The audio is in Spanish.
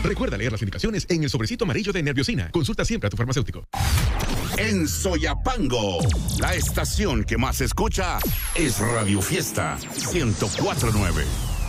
Recuerda leer las indicaciones en el sobrecito amarillo de Nerviosina. Consulta siempre a tu farmacéutico. En Soyapango, la estación que más se escucha es Radio Fiesta 104.9.